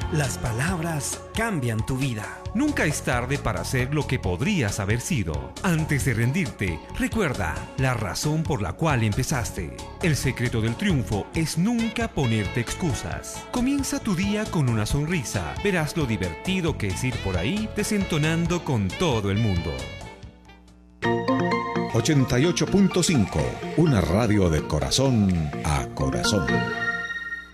Las palabras cambian tu vida. Nunca es tarde para hacer lo que podrías haber sido. Antes de rendirte, recuerda la razón por la cual empezaste. El secreto del triunfo es nunca ponerte excusas. Comienza tu día con una sonrisa. Verás lo divertido que es ir por ahí desentonando con todo el mundo. 88.5, una radio de corazón a corazón.